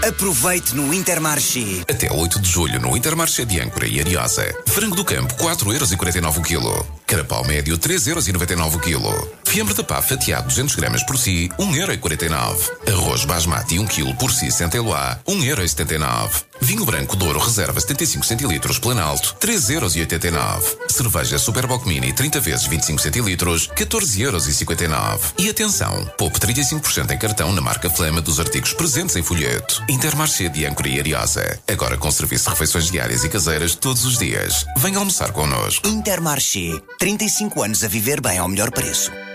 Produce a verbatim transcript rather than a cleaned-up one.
Aproveite no Intermarché. Até oito de julho no Intermarché de Âncora e Ariosa. Frango do campo, quatro euros e quarenta e nove o quilo. Carapau médio, três euros e noventa e nove o quilo. Fiambre de pá fatiado, duzentos gramas por si, um euro e quarenta e nove. Arroz basmati, um quilo por si, Saint-Éloi, um euro e setenta e nove. Vinho branco Douro Reserva, setenta e cinco centilitros, Planalto, três euros e oitenta e nove. Cerveja Superboc Mini, trinta vezes vinte e cinco centilitros, catorze euros e cinquenta e nove. E atenção, poupe trinta e cinco por cento em cartão na marca Flama dos artigos presentes em folheto. Intermarché de Âncora e Ariosa. Agora com serviço de refeições diárias e caseiras todos os dias. Venha almoçar connosco. Intermarché. trinta e cinco anos a viver bem ao melhor preço.